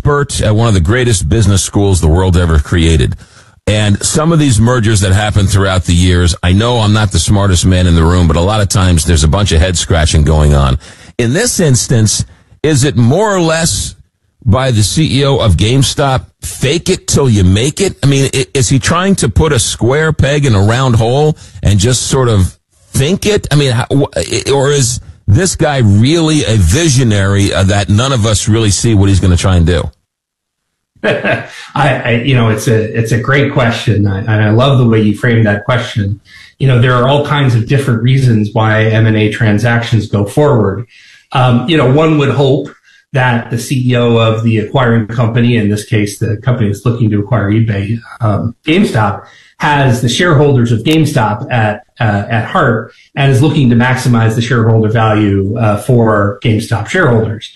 expert at one of the greatest business schools the world ever created. And some of these mergers that happen throughout the years, I know I'm not the smartest man in the room, but a lot of times there's a bunch of head scratching going on. In this instance, is it more or less by the CEO of GameStop, fake it till you make it? I mean, is he trying to put a square peg in a round hole and just sort of think it? I mean, or is this guy really a visionary that none of us really see what he's going to try and do? It's a great question. And I love the way you framed that question. There are all kinds of different reasons why M&A transactions go forward. One would hope that the CEO of the acquiring company, in this case, the company that's looking to acquire eBay, GameStop, has the shareholders of GameStop at heart and is looking to maximize the shareholder value for GameStop shareholders.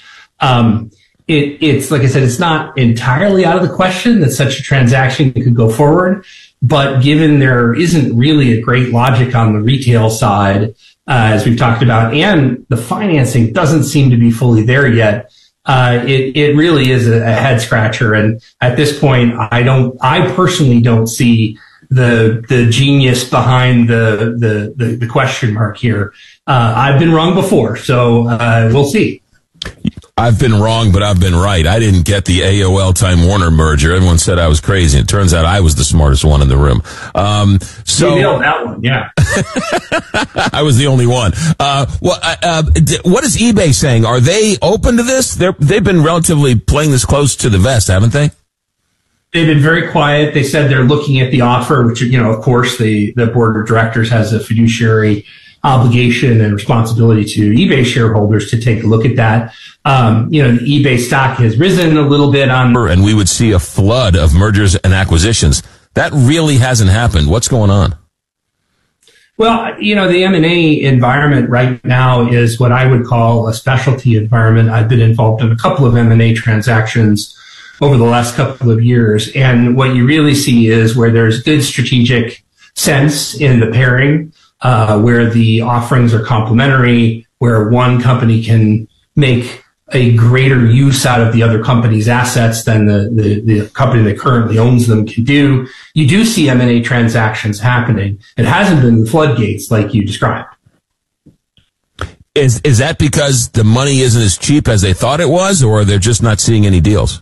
It's like I said, it's not entirely out of the question that such a transaction could go forward, but given there isn't really a great logic on the retail side, as we've talked about, and the financing doesn't seem to be fully there yet, it really is a head scratcher. And at this point, I personally don't see the genius behind the question mark here. I've been wrong before, so we'll see. I've been wrong, but I've been right. I didn't get the AOL Time Warner merger. Everyone said I was crazy. It turns out I was the smartest one in the room. You nailed that one, yeah. I was the only one. What is eBay saying? Are they open to this? They've been relatively playing this close to the vest, haven't they? They've been very quiet. They said they're looking at the offer, which, of course, the board of directors has a fiduciary obligation and responsibility to eBay shareholders to take a look at that. The eBay stock has risen a little bit and we would see a flood of mergers and acquisitions. That really hasn't happened. What's going on? Well, the M&A environment right now is what I would call a specialty environment. I've been involved in a couple of M&A transactions over the last couple of years. And what you really see is where there's good strategic sense in the pairing, where the offerings are complementary, where one company can make a greater use out of the other company's assets than the company that currently owns them can do. You do see M&A transactions happening. It hasn't been the floodgates like you described. Is that because the money isn't as cheap as they thought it was, or they're just not seeing any deals?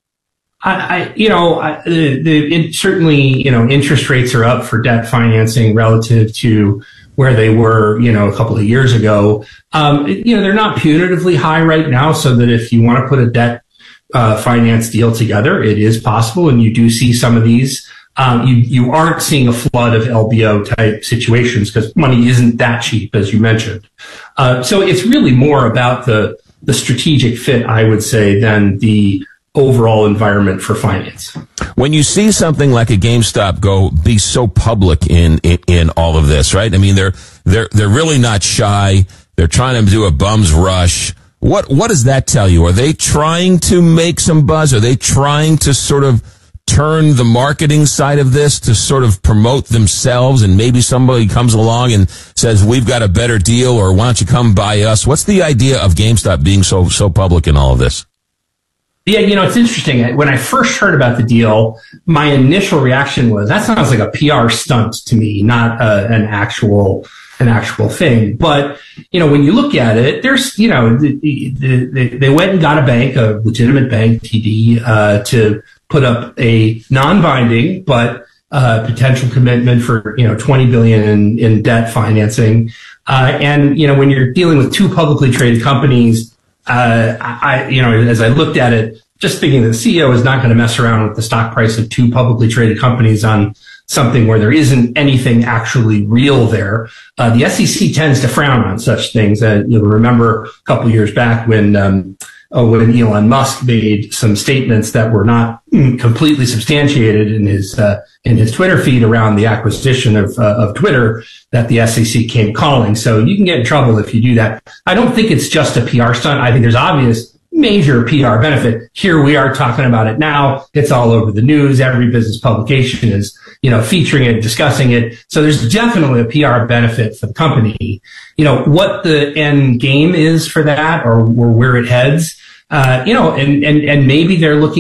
Certainly, interest rates are up for debt financing relative to where they were, a couple of years ago. They're not punitively high right now, so that if you want to put a debt finance deal together, it is possible, and you do see some of these. You aren't seeing a flood of LBO type situations because money isn't that cheap, as you mentioned. So it's really more about the strategic fit, I would say, than the overall environment for finance. When you see something like a GameStop be so public in all of this, right? I mean, they're really not shy. They're trying to do a bum's rush. What does that tell you? Are they trying to make some buzz? Are they trying to sort of turn the marketing side of this to sort of promote themselves, and maybe somebody comes along and says, we've got a better deal, or why don't you come buy us? What's the idea of GameStop being so public in all of this? Yeah, it's interesting. When I first heard about the deal, my initial reaction was, that sounds like a PR stunt to me, not an actual thing. But, when you look at it, there's, they went and got a bank, a legitimate bank, TD, to put up a non-binding, but potential commitment for, $20 billion in debt financing. And, when you're dealing with two publicly traded companies, as I looked at it, just thinking that the CEO is not going to mess around with the stock price of two publicly traded companies on something where there isn't anything actually real there. The SEC tends to frown on such things. You'll remember a couple of years back when Elon Musk made some statements that were not completely substantiated in his Twitter feed around the acquisition of Twitter, that the SEC came calling. So you can get in trouble if you do that. I don't think it's just a PR stunt. I think there's obvious major PR benefit. Here we are talking about it now. It's all over the news. Every business publication is, featuring it, discussing it. So there's definitely a PR benefit for the company. What the end game is for that, or where it heads, and maybe they're looking